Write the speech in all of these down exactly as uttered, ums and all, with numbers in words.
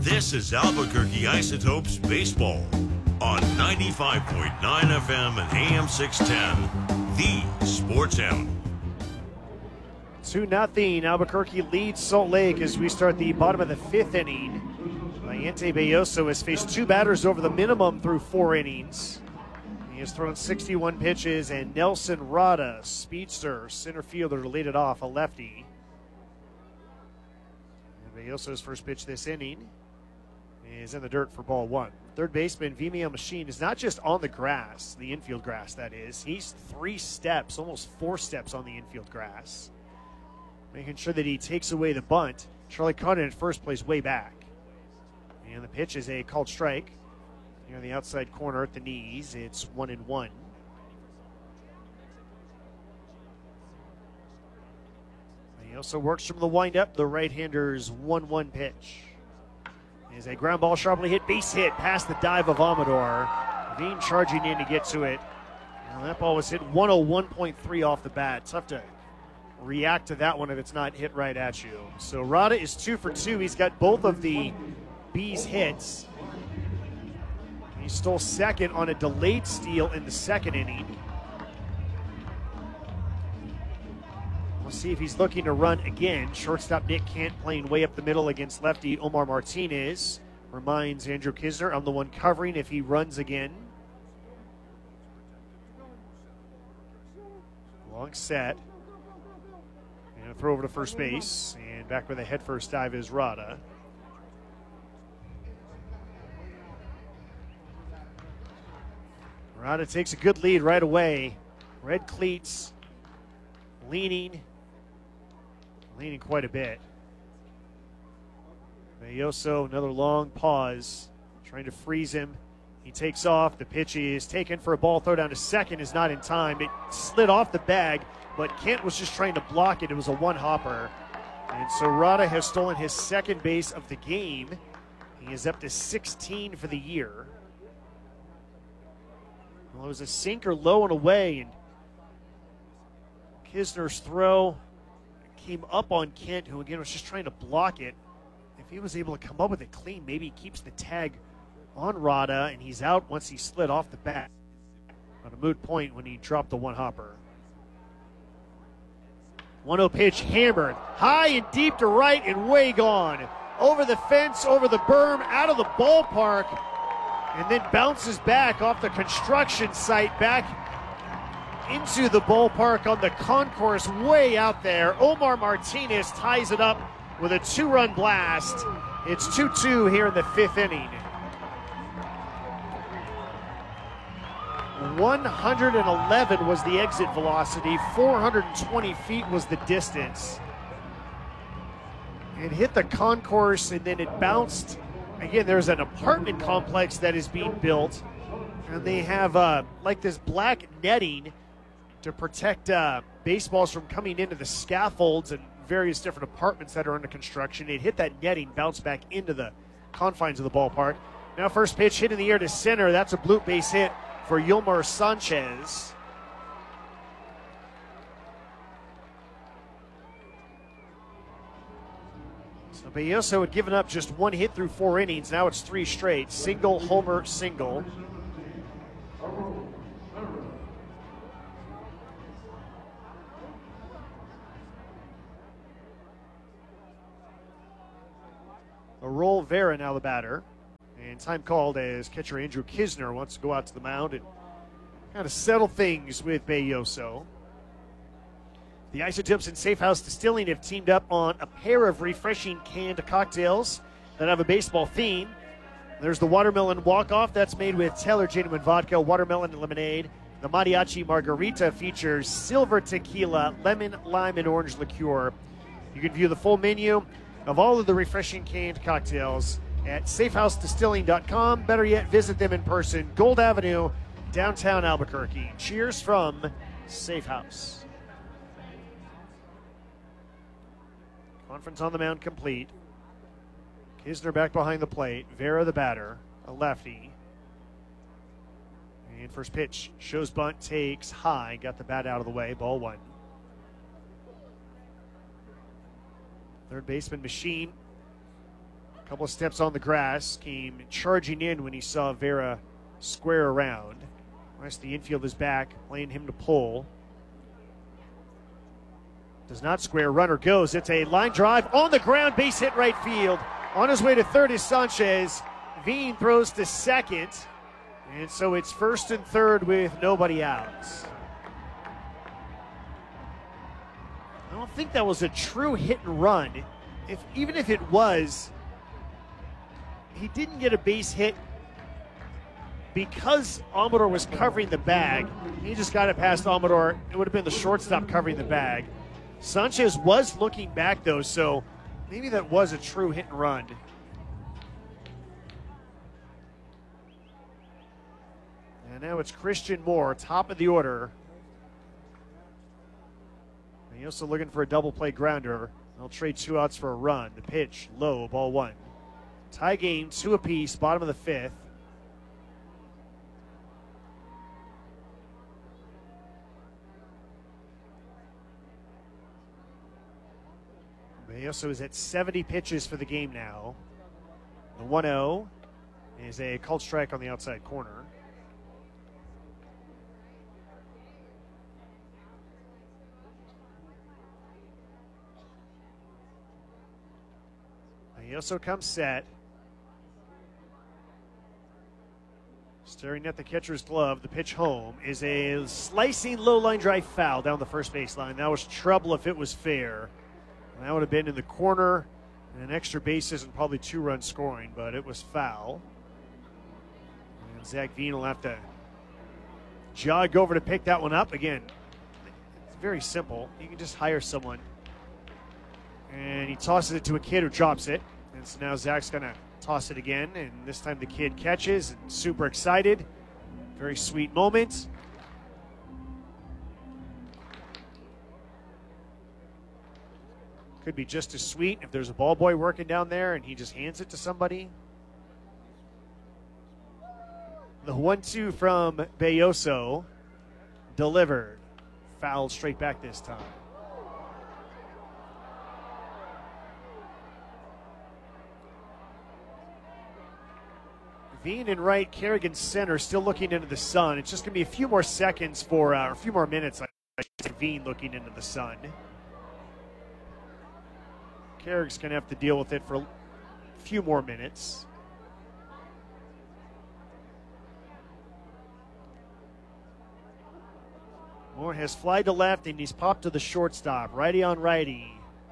This is Albuquerque Isotopes Baseball on ninety-five point nine F M and A M six ten, the Sports Hound. two nothing. Albuquerque leads Salt Lake as we start the bottom of the fifth inning. Mayente Belloso has faced two batters over the minimum through four innings. He has thrown sixty-one pitches, and Nelson Rada, speedster, center fielder, to lead it off, a lefty. And Belloso's first pitch this inning is in the dirt for ball one. Third baseman Vimeo Machine is not just on the grass, the infield grass that is. He's three steps, almost four steps on the infield grass, making sure that he takes away the bunt. Charlie Condon at first plays way back. And the pitch is a called strike. Here on the outside corner at the knees, it's one and one. He also works from the windup, the right-hander's one one pitch. Is a ground ball sharply hit, base hit past the dive of Amador. Levine charging in to get to it. Now that ball was hit one oh one point three off the bat. Tough to react to that one if it's not hit right at you. So Rada is two for two. He's got both of the Bees hits. He stole second on a delayed steal in the second inning. We'll see if he's looking to run again. Shortstop Nick Kent playing way up the middle against lefty Omar Martinez. Reminds Andrew Kisner, I'm the one covering if he runs again. Long set. And a throw over to first base. And back with a head first dive is Rada. Rada takes a good lead right away. Red cleats, leaning, leaning quite a bit. Belloso, another long pause, trying to freeze him. He takes off. The pitch is taken for a ball throw down to second, is not in time. It slid off the bag, but Kent was just trying to block it. It was a one-hopper. And so Rada has stolen his second base of the game. He is up to sixteen for the year. Well, it was a sinker low and away, and Kisner's throw came up on Kent, who again was just trying to block it. If he was able to come up with it clean, maybe he keeps the tag on Rada, and he's out once he slid off the bat. On a moot point when he dropped the one hopper. one oh pitch hammered high and deep to right and way gone. Over the fence, over the berm, out of the ballpark. And then bounces back off the construction site back into the ballpark on the concourse way out there. Omar Martinez ties it up with a two-run blast. It's two two here in the fifth inning. one hundred eleven was the exit velocity. four hundred twenty feet was the distance. It hit the concourse and then it bounced. Again, there's an apartment complex that is being built, and they have uh, like this black netting to protect uh, baseballs from coming into the scaffolds and various different apartments that are under construction. It hit that netting, bounced back into the confines of the ballpark. Now first pitch hit in the air to center. That's a bloop base hit for Yolmar Sanchez. So Belloso had given up just one hit through four innings. Now it's three straight. Single, homer, single. Arold Vera now the batter. And time called as catcher Andrew Kisner wants to go out to the mound and kind of settle things with Belloso. The Isotopes and Safe House Distilling have teamed up on a pair of refreshing canned cocktails that have a baseball theme. There's the Watermelon Walk-Off. That's made with Taylor Genuine Vodka, watermelon and lemonade. The Mariachi Margarita features silver tequila, lemon, lime, and orange liqueur. You can view the full menu of all of the refreshing canned cocktails at safe house distilling dot com. Better yet, visit them in person. Gold Avenue, downtown Albuquerque. Cheers from Safe House. Conference on the mound complete. Kisner back behind the plate. Vera the batter, a lefty. And first pitch shows bunt, takes high, got the bat out of the way, ball one. Third baseman Machine A couple of steps on the grass, came charging in when he saw Vera square around. The rest of the infield is back, playing him to pull. Does not square, runner goes. It's a line drive on the ground, base hit right field. On his way to third is Sanchez. Veen throws to second. And so it's first and third with nobody out. I don't think that was a true hit and run. If even if it was, he didn't get a base hit because Amador was covering the bag. He just got it past Amador. It would have been the shortstop covering the bag. Sanchez was looking back though, so maybe that was a true hit and run. And now it's Christian Moore, top of the order. He also looking for a double play grounder. They'll trade two outs for a run. The pitch, low, ball one. Tie game, two apiece, bottom of the fifth. Belloso is at seventy pitches for the game now. The one oh is a called strike on the outside corner. Belloso comes set. Staring at the catcher's glove. The pitch home is a slicing low line drive foul down the first baseline. That was trouble if it was fair. And that would have been in the corner and an extra bases and probably two run scoring, but it was foul. And Zach Veen will have to jog over to pick that one up. Again, it's very simple. You can just hire someone. And he tosses it to a kid who drops it. And so now Zach's going to toss it again. And this time the kid catches and super excited. Very sweet moment. Could be just as sweet if there's a ball boy working down there and he just hands it to somebody. The one two from Belloso delivered. Fouled straight back this time. Veen in right, Kerrigan center, still looking into the sun. It's just going to be a few more seconds for, uh, or a few more minutes, I should say, Veen looking into the sun. Kerrigan's going to have to deal with it for a few more minutes. Moore has fly to left, and he's popped to the shortstop. Righty on righty.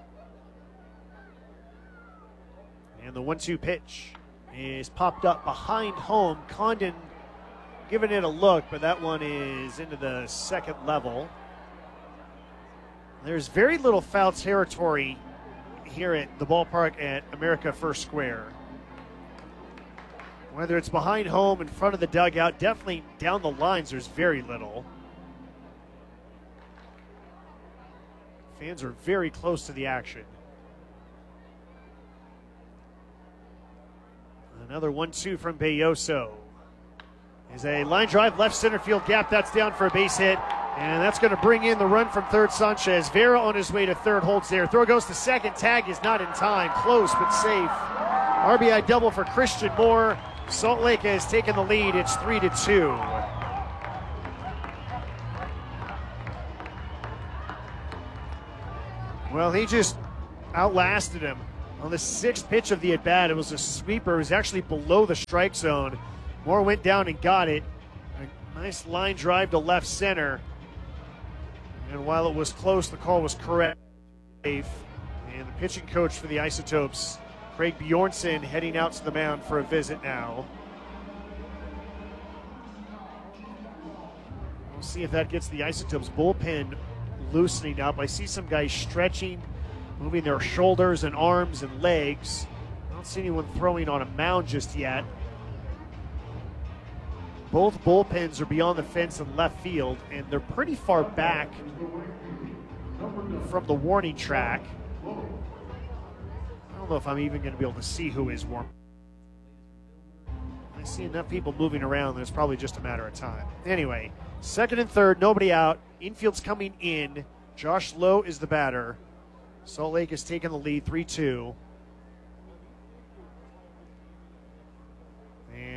And the one two pitch is popped up behind home. Condon giving it a look, but that one is into the second level. There's very little foul territory here at the ballpark at America First Square. Whether it's behind home, in front of the dugout, definitely down the lines, there's very little. Fans are very close to the action. Another one two from Belloso. Is a line drive, left center field gap. That's down for a base hit. And that's going to bring in the run from third, Sanchez. Vera on his way to third, holds there. Throw goes to second. Tag is not in time. Close, but safe. R B I double for Christian Moore. Salt Lake has taken the lead. It's three to two. Well, he just outlasted him. On the sixth pitch of the at-bat, it was a sweeper. It was actually below the strike zone. Moore went down and got it. A nice line drive to left center. And while it was close, the call was correct. And the pitching coach for the Isotopes, Craig Bjornson, heading out to the mound for a visit now. We'll see if that gets the Isotopes bullpen loosening up. I see some guys stretching, moving their shoulders and arms and legs. I don't see anyone throwing on a mound just yet. Both bullpens are beyond the fence in left field, and they're pretty far back from the warning track. I don't know if I'm even going to be able to see who is warm. I see enough people moving around that it's probably just a matter of time. Anyway, second and third, nobody out. Infield's coming in. Josh Lowe is the batter. Salt Lake has taken the lead three two.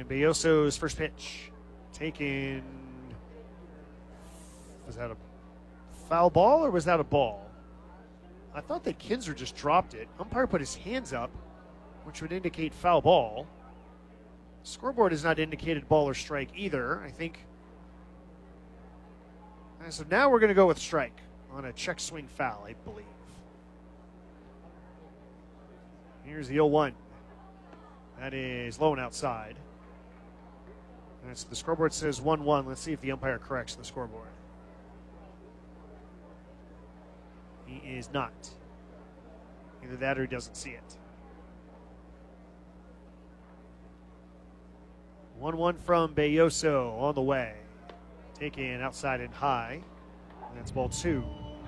And Belloso's first pitch taken. Was that a foul ball or was that a ball? I thought that Kinzer just dropped it. Umpire put his hands up, which would indicate foul ball. Scoreboard has not indicated ball or strike either, I think. And so now we're going to go with strike on a check swing foul, I believe. Here's the oh one. That is low and outside. And so the scoreboard says one one. Let's see if the umpire corrects the scoreboard. He is not. Either that or he doesn't see it. one one from Belloso on the way. Taken outside and high. And that's ball two.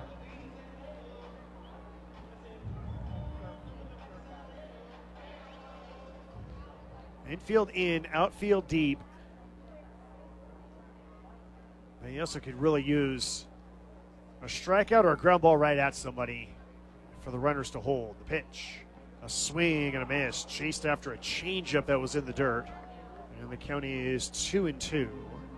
Infield in, outfield deep. Belloso could really use a strikeout or a ground ball right at somebody for the runners to hold. The pitch, a swing and a miss, chased after a changeup that was in the dirt. And the county is two and two.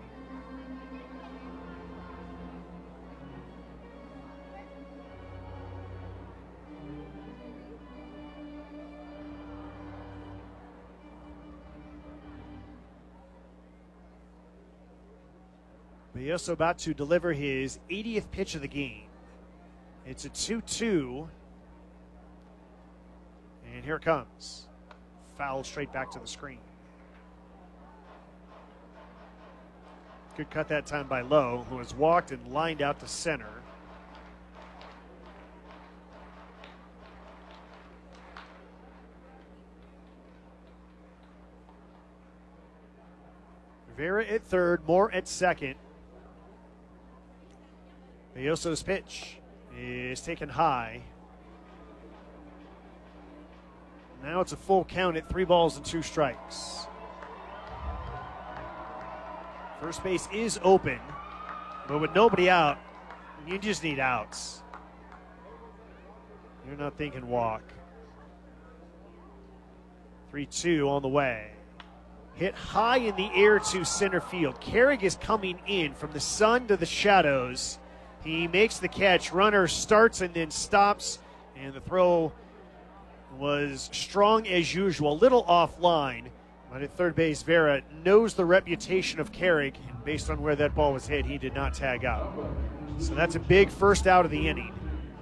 Belloso about to deliver his eightieth pitch of the game. It's a two two. And here it comes. Foul straight back to the screen. Good cut that time by Lowe, who has walked and lined out to center. Vera at third, Moore at second. Belloso's pitch is taken high. Now it's a full count at three balls and two strikes. First base is open, but with nobody out, you just need outs. You're not thinking walk. three two on the way. Hit high in the air to center field. Carrig is coming in from the sun to the shadows. He makes the catch. Runner starts and then stops, and the throw was strong as usual, a little offline. But at third base, Vera knows the reputation of Carrig, and based on where that ball was hit, he did not tag out. So that's a big first out of the inning.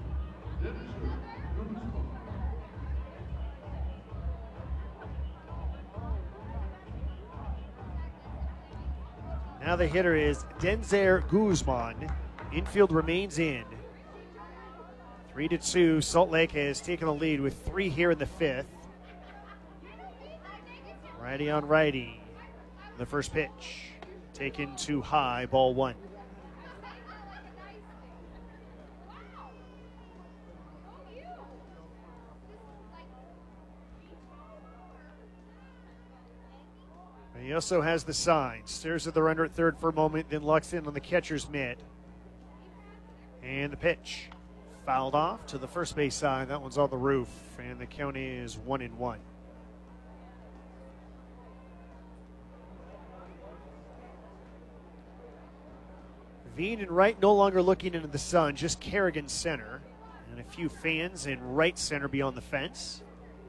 Now the hitter is Denzer Guzman. Infield remains in. Three to two. Salt Lake has taken the lead with three here in the fifth. Righty on righty. The first pitch taken too high, ball one. He also has the sign. Stares at the runner at third for a moment, then locks in on the catcher's mitt. And the pitch fouled off to the first base side. That one's on the roof, and the count is one and one. Veen and right no longer looking into the sun, just Kerrigan center, and a few fans in right center beyond the fence.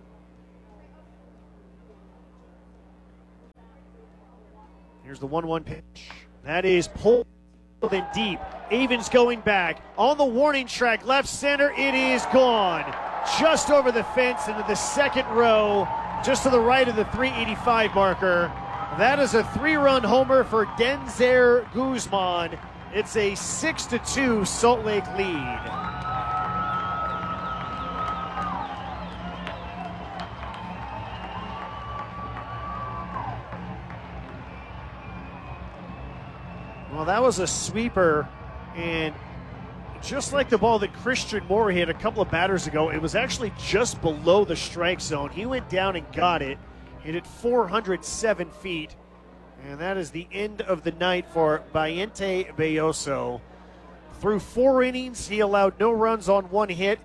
Here's the one one pitch. That is pulled in deep. Avens going back on the warning track, left center. It is gone. Just over the fence into the second row, just to the right of the three eighty-five marker. That is a three-run homer for Denzer Guzman. It's a six to two Salt Lake lead. Well, that was a sweeper, and just like the ball that Christian Moore hit a couple of batters ago, it was actually just below the strike zone. He went down and got it, hit it four hundred seven feet, and that is the end of the night for Bayente Belloso. Through four innings, he allowed no runs on one hit.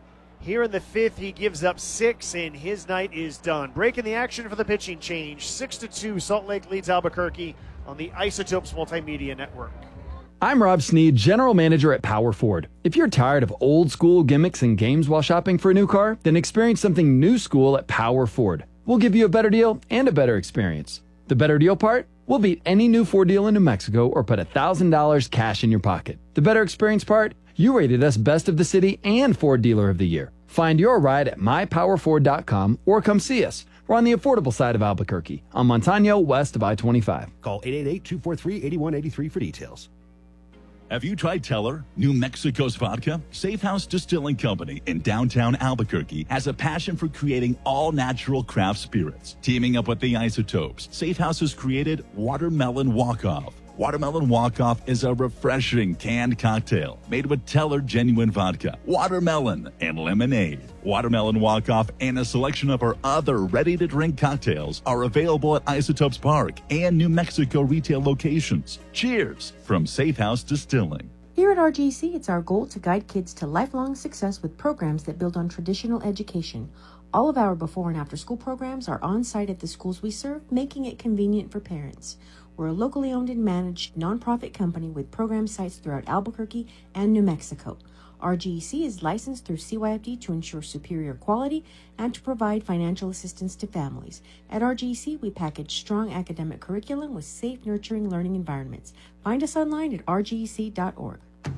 Here in the fifth, he gives up six, and his night is done. Breaking the action for the pitching change. Six to two, Salt Lake leads Albuquerque on the Isotopes Multimedia Network. I'm Rob Sneed, General Manager at Power Ford. If you're tired of old school gimmicks and games while shopping for a new car, then experience something new school at Power Ford. We'll give you a better deal and a better experience. The better deal part? We'll beat any new Ford deal in New Mexico or put one thousand dollars cash in your pocket. The better experience part? You rated us Best of the City and Ford Dealer of the Year. Find your ride at my power ford dot com or come see us. We're on the affordable side of Albuquerque, on Montano, west of I twenty-five. Call eight eight eight, two four three, eight one eight three for details. Have you tried Teller, New Mexico's vodka? Safe House Distilling Company in downtown Albuquerque has a passion for creating all-natural craft spirits. Teaming up with the Isotopes, Safe House has created Watermelon Walk-Off. Watermelon Walk-Off is a refreshing canned cocktail made with Teller genuine vodka, watermelon, and lemonade. Watermelon Walk-Off and a selection of our other ready-to-drink cocktails are available at Isotopes Park and New Mexico retail locations. Cheers from Safe House Distilling. Here at R G C, it's our goal to guide kids to lifelong success with programs that build on traditional education. All of our before and after school programs are on site at the schools we serve, making it convenient for parents. We're a locally owned and managed nonprofit company with program sites throughout Albuquerque and New Mexico. R G C is licensed through C Y F D to ensure superior quality and to provide financial assistance to families. At R G C, we package strong academic curriculum with safe, nurturing learning environments. Find us online at r g c dot org.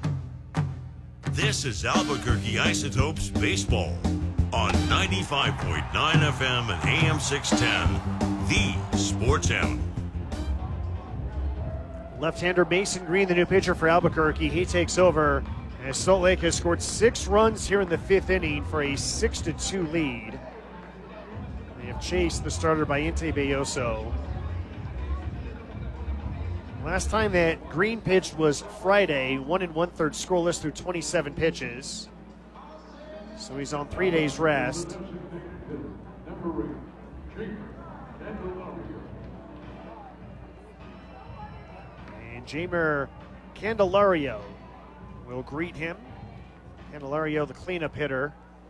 This is Albuquerque Isotopes Baseball on ninety-five point nine F M and A M six ten, the Sports Animal. Left-hander Mason Green, the new pitcher for Albuquerque. He takes over as Salt Lake has scored six runs here in the fifth inning for a six to two lead. They have chased the starter by Inte Belloso. Last time that Green pitched was Friday, one and one-third scoreless through twenty-seven pitches. So he's on three days rest. And Jamer Candelario will greet him. Candelario, the cleanup hitter.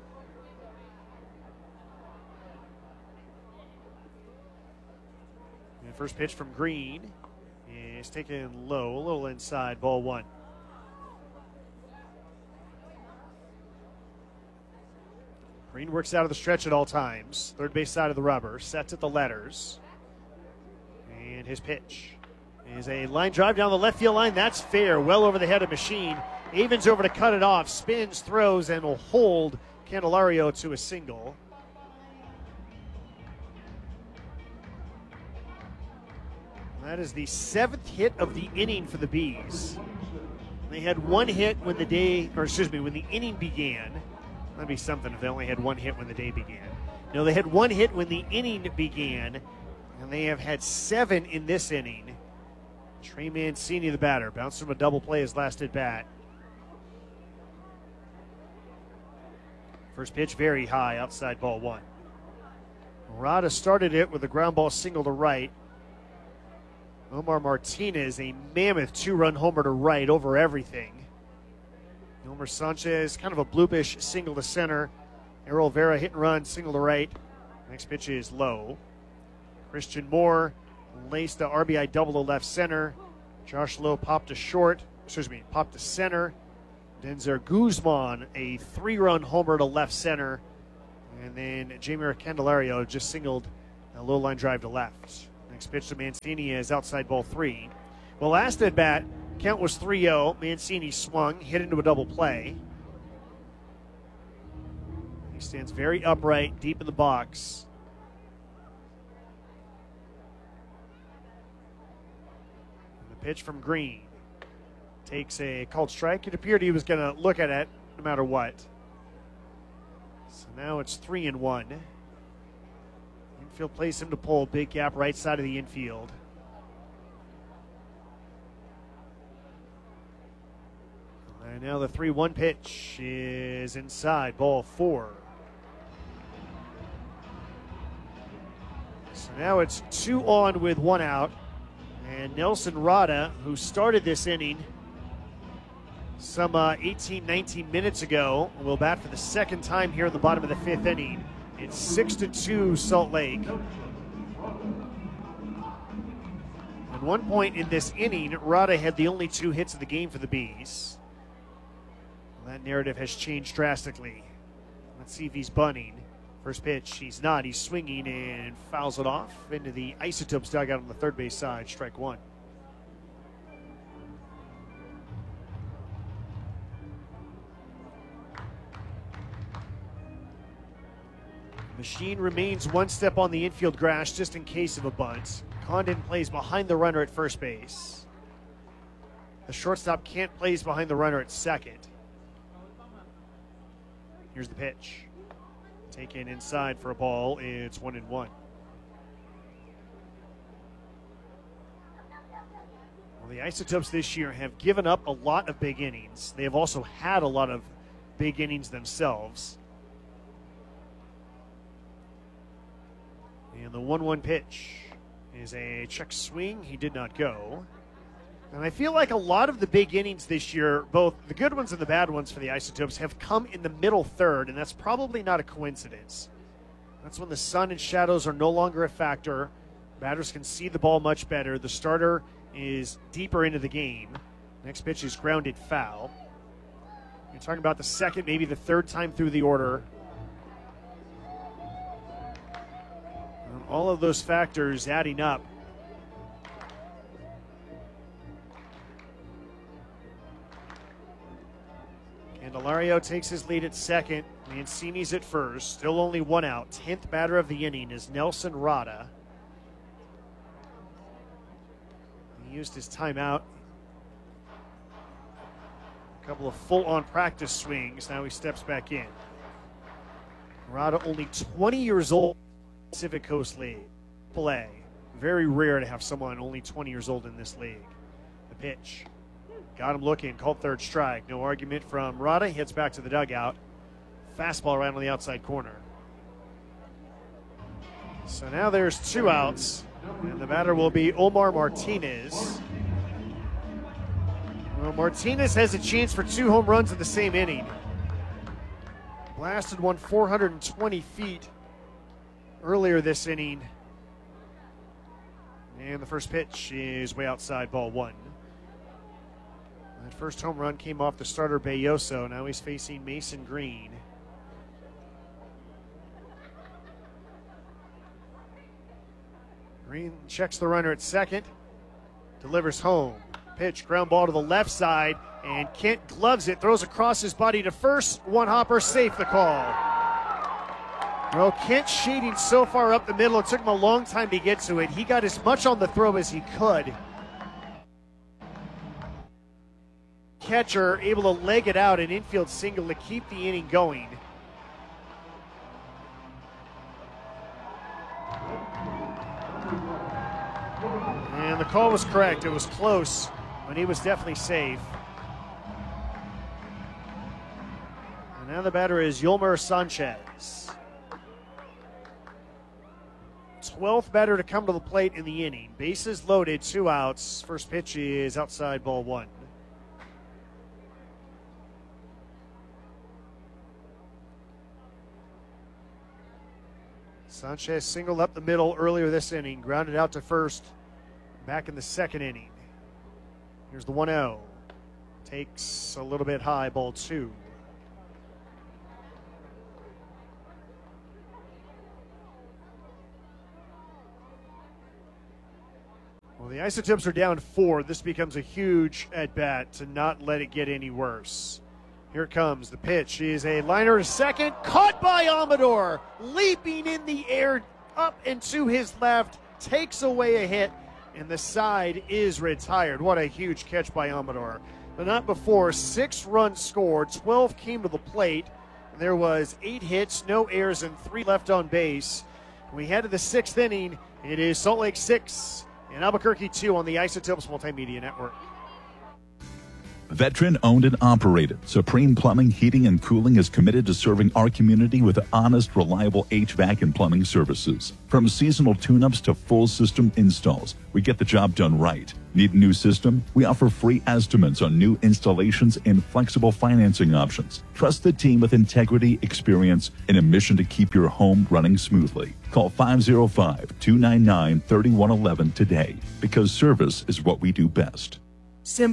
And first pitch from Green is taken low, a little inside, ball one. Green works out of the stretch at all times. Third base side of the rubber, sets at the letters. And his pitch is a line drive down the left field line. That's fair, well over the head of Machine. Avens over to cut it off, spins, throws, and will hold Candelario to a single. That is the seventh hit of the inning for the Bees. They had one hit when the day, or excuse me, when the inning began. That'd be something if they only had one hit when the day began. No, they had one hit when the inning began, and they have had seven in this inning. Trey Mancini, the batter, bounced from a double play his last at bat. First pitch very high, outside ball one. Murata started it with a ground ball single to right. Omar Martinez, a mammoth two-run homer to right over everything. Yolmer Sanchez, kind of a bloopish single to center. Errol Vera hit and run, single to right. Next pitch is low. Christian Moore laced the R B I double to left center. Josh Lowe popped to short, excuse me, popped to center. Denzer Guzman, a three-run homer to left center. And then Jamer Candelario just singled a low line drive to left. Next pitch to Mancini is outside ball three. Well, last at bat, count was three oh. Mancini swung, hit into a double play. He stands very upright, deep in the box. And the pitch from Green takes a called strike. It appeared he was going to look at it no matter what. So now it's three and one. Infield plays him to pull, big gap right side of the infield. And now the three one pitch is inside, ball four. So now it's two on with one out. And Nelson Rada, who started this inning, some uh, eighteen, nineteen minutes ago. We'll bat for the second time here in the bottom of the fifth inning. It's six to two Salt Lake. At one point in this inning, Rada had the only two hits of the game for the Bees. Well, that narrative has changed drastically. Let's see if he's bunting. First pitch, he's not. He's swinging and fouls it off into the Isotopes dugout on the third base side. Strike one. Machine remains one step on the infield grass just in case of a bunt. Condon plays behind the runner at first base. The shortstop can't plays behind the runner at second. Here's the pitch. Taken inside for a ball. It's one and one. Well, the Isotopes this year have given up a lot of big innings. They have also had a lot of big innings themselves. And the one one pitch is a check swing. He did not go. And I feel like a lot of the big innings this year, both the good ones and the bad ones for the Isotopes, have come in the middle third, and that's probably not a coincidence. That's when the sun and shadows are no longer a factor. Batters can see the ball much better. The starter is deeper into the game. Next pitch is grounded foul. You're talking about the second, maybe the third time through the order. And all of those factors adding up. Candelario takes his lead at second. Mancini's at first. Still only one out. Tenth batter of the inning is Nelson Rada. He used his timeout. A couple of full-on practice swings. Now he steps back in. Rada only twenty years old. Pacific Coast League. Play. Very rare to have someone only twenty years old in this league. The pitch. Got him looking, called third strike. No argument from Rada. He heads back to the dugout. Fastball right on the outside corner. So now there's two outs, and the batter will be Omar Martinez. Well, Martinez has a chance for two home runs in the same inning. Blasted one four hundred twenty feet earlier this inning. And the first pitch is way outside, ball one. That first home run came off the starter Belloso. Now he's facing Mason Green. Green checks the runner at second. Delivers home. Pitch, ground ball to the left side. And Kent gloves it, throws across his body to first. One hopper, safe the call. Well, Kent shading so far up the middle, it took him a long time to get to it. He got as much on the throw as he could. Catcher able to leg it out, an infield single to keep the inning going. And the call was correct. It was close, but he was definitely safe. And now the batter is Yolmer Sanchez. twelfth batter to come to the plate in the inning. Bases loaded, two outs. First pitch is outside, ball one. Sanchez singled up the middle earlier this inning, grounded out to first back in the second inning. Here's the one oh. Takes a little bit high, ball two. Well, the Isotopes are down four. This becomes a huge at-bat to not let it get any worse. Here it comes. The pitch is a liner to second. Caught by Amador. Leaping in the air up and to his left. Takes away a hit. And the side is retired. What a huge catch by Amador. But not before. Six runs scored. twelve came to the plate. There was eight hits, no errors, and three left on base. We head to the sixth inning. It is Salt Lake six and Albuquerque two on the Isotopes Multimedia Network. Veteran owned and operated, Supreme Plumbing, Heating, and Cooling is committed to serving our community with honest, reliable H V A C and plumbing services. From seasonal tune-ups to full system installs, we get the job done right. Need a new system? We offer free estimates on new installations and flexible financing options. Trust the team with integrity, experience, and a mission to keep your home running smoothly. Call five oh five, two nine nine, three one one one today, because service is what we do best. Simple.